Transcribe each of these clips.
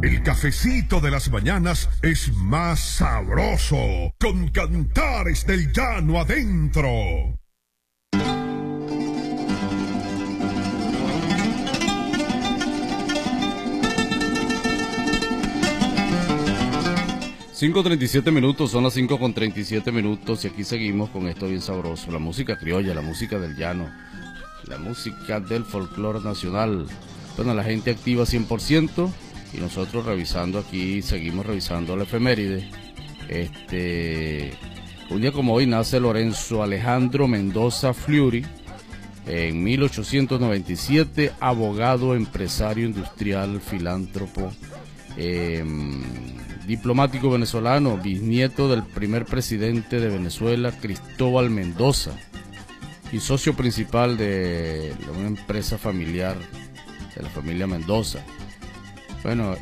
El cafecito de las mañanas es más sabroso con Cantares del Llano adentro. 5:37 minutos, son las 5:37 minutos y aquí seguimos con esto bien sabroso, la música criolla, la música del llano, la música del folclore nacional. Bueno, la gente activa 100% y nosotros revisando aquí, seguimos revisando la efeméride. Un día como hoy nace Lorenzo Alejandro Mendoza Fleury, en 1897, abogado, empresario industrial, filántropo, diplomático venezolano, bisnieto del primer presidente de Venezuela, Cristóbal Mendoza, y socio principal de una empresa familiar de la familia Mendoza. Bueno,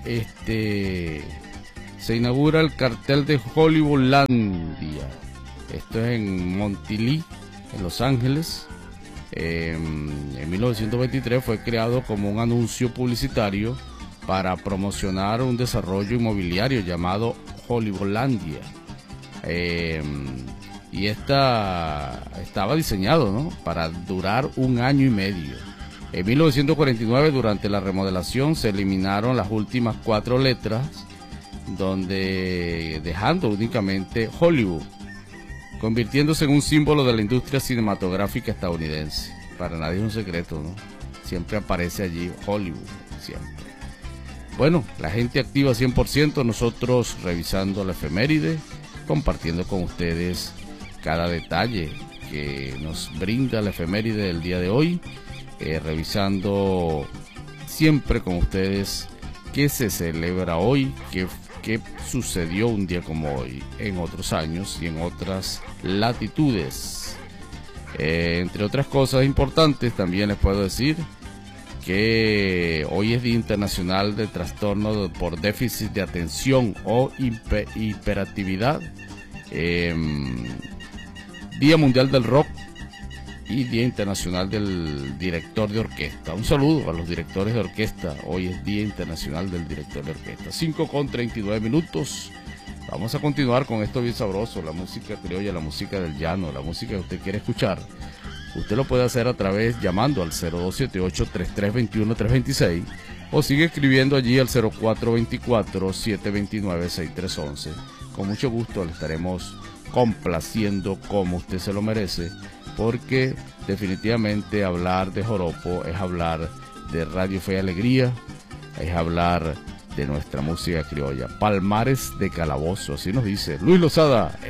se inaugura el cartel de Hollywoodlandia. Esto es en Montilí, en Los Ángeles. En 1923 fue creado como un anuncio publicitario para promocionar un desarrollo inmobiliario llamado Hollywoodlandia. Y estaba diseñado, ¿no?, para durar 1 año y medio. En 1949, durante la remodelación, se eliminaron las últimas 4 letras, dejando únicamente Hollywood, convirtiéndose en un símbolo de la industria cinematográfica estadounidense. Para nadie es un secreto, ¿no? Siempre aparece allí Hollywood, siempre. Bueno, la gente activa 100%, nosotros revisando la efeméride, compartiendo con ustedes cada detalle que nos brinda la efeméride del día de hoy, revisando siempre con ustedes qué se celebra hoy, qué sucedió un día como hoy en otros años y en otras latitudes. Entre otras cosas importantes, también les puedo decir que hoy es Día Internacional de Trastorno por Déficit de Atención o Hiperactividad, Día Mundial del Rock y Día Internacional del Director de Orquesta. Un saludo a los directores de orquesta. Hoy es Día Internacional del Director de Orquesta. 5:39 minutos. Vamos a continuar con esto bien sabroso, la música criolla, la música del llano, la música que usted quiere escuchar. Usted lo puede hacer a través llamando al 0278-3321-326 o sigue escribiendo allí al 0424-729-6311. Con mucho gusto le estaremos complaciendo como usted se lo merece, porque definitivamente hablar de joropo es hablar de Radio Fe y Alegría, es hablar de nuestra música criolla. Palmares de Calabozo, así nos dice Luis Lozada en